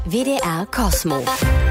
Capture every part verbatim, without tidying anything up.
W D R Kosmo.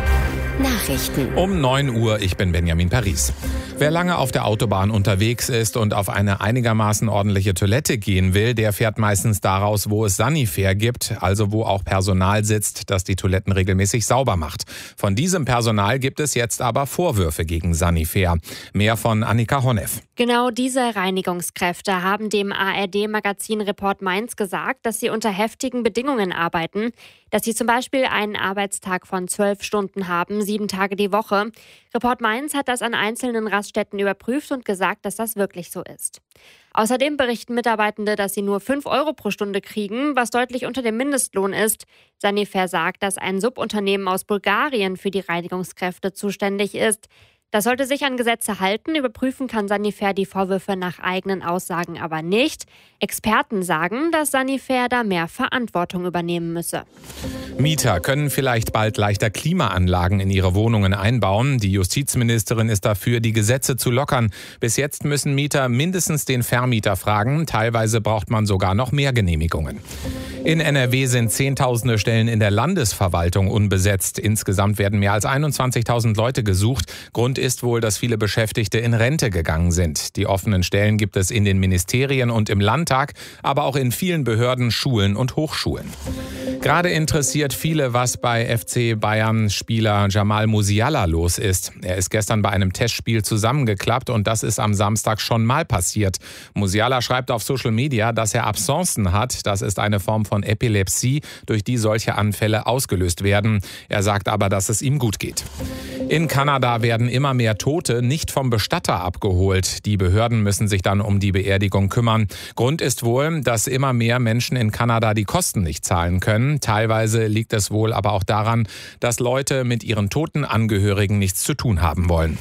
Nachrichten. Um neun Uhr, ich bin Benjamin Paris. Wer lange auf der Autobahn unterwegs ist und auf eine einigermaßen ordentliche Toilette gehen will, der fährt meistens daraus, wo es Sanifair gibt, also wo auch Personal sitzt, das die Toiletten regelmäßig sauber macht. Von diesem Personal gibt es jetzt aber Vorwürfe gegen Sanifair. Mehr von Annika Honneff. Genau diese Reinigungskräfte haben dem A R D-Magazin Report Mainz gesagt, dass sie unter heftigen Bedingungen arbeiten, dass sie zum Beispiel einen Arbeitstag von zwölf Stunden haben, sieben Tage die Woche. Report Mainz hat das an einzelnen Raststätten überprüft und gesagt, dass das wirklich so ist. Außerdem berichten Mitarbeitende, dass sie nur fünf Euro pro Stunde kriegen, was deutlich unter dem Mindestlohn ist. Sanifair sagt, dass ein Subunternehmen aus Bulgarien für die Reinigungskräfte zuständig ist. Das sollte sich an Gesetze halten. Überprüfen kann Sanifair die Vorwürfe nach eigenen Aussagen aber nicht. Experten sagen, dass Sanifair da mehr Verantwortung übernehmen müsse. Mieter können vielleicht bald leichter Klimaanlagen in ihre Wohnungen einbauen. Die Justizministerin ist dafür, die Gesetze zu lockern. Bis jetzt müssen Mieter mindestens den Vermieter fragen. Teilweise braucht man sogar noch mehr Genehmigungen. In N R W sind zehntausende Stellen in der Landesverwaltung unbesetzt. Insgesamt werden mehr als einundzwanzigtausend Leute gesucht. Grund ist wohl, dass viele Beschäftigte in Rente gegangen sind. Die offenen Stellen gibt es in den Ministerien und im Landtag, aber auch in vielen Behörden, Schulen und Hochschulen. Gerade interessiert viele, was bei F C Bayern-Spieler Jamal Musiala los ist. Er ist gestern bei einem Testspiel zusammengeklappt und das ist am Samstag schon mal passiert. Musiala schreibt auf Social Media, dass er Abscencen hat. Das ist eine Form von Epilepsie, durch die solche Anfälle ausgelöst werden. Er sagt aber, dass es ihm gut geht. In Kanada werden immer mehr Tote nicht vom Bestatter abgeholt. Die Behörden müssen sich dann um die Beerdigung kümmern. Grund ist wohl, dass immer mehr Menschen in Kanada die Kosten nicht zahlen können. Teilweise liegt es wohl aber auch daran, dass Leute mit ihren toten Angehörigen nichts zu tun haben wollen.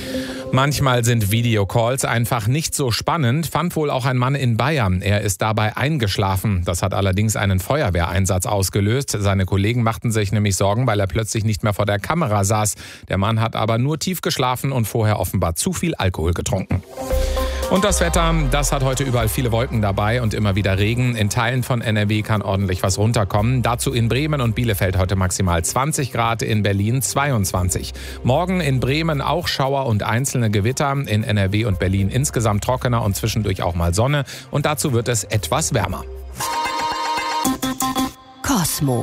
Manchmal sind Videocalls einfach nicht so spannend, fand wohl auch ein Mann in Bayern. Er ist dabei eingeschlafen. Das hat allerdings einen Feuerwehreinsatz ausgelöst. Seine Kollegen machten sich nämlich Sorgen, weil er plötzlich nicht mehr vor der Kamera saß. Der Mann hat aber nur tief geschlafen und vorher offenbar zu viel Alkohol getrunken. Und das Wetter, das hat heute überall viele Wolken dabei und immer wieder Regen. In Teilen von N R W kann ordentlich was runterkommen. Dazu in Bremen und Bielefeld heute maximal zwanzig Grad, in Berlin zweiundzwanzig. Morgen in Bremen auch Schauer und einzelne Gewitter. In N R W und Berlin insgesamt trockener und zwischendurch auch mal Sonne. Und dazu wird es etwas wärmer. Kosmo.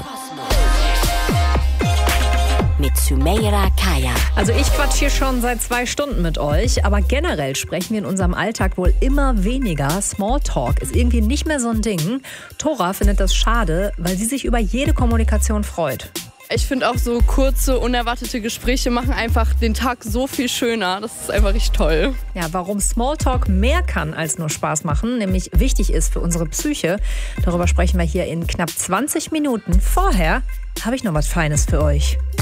Mit Sümeira Kaya. Also ich quatsch hier schon seit zwei Stunden mit euch, aber generell sprechen wir in unserem Alltag wohl immer weniger. Smalltalk ist irgendwie nicht mehr so ein Ding. Tora findet das schade, weil sie sich über jede Kommunikation freut. Ich finde auch so kurze, unerwartete Gespräche machen einfach den Tag so viel schöner. Das ist einfach richtig toll. Ja, warum Smalltalk mehr kann als nur Spaß machen, nämlich wichtig ist für unsere Psyche, darüber sprechen wir hier in knapp zwanzig Minuten. Vorher habe ich noch was Feines für euch.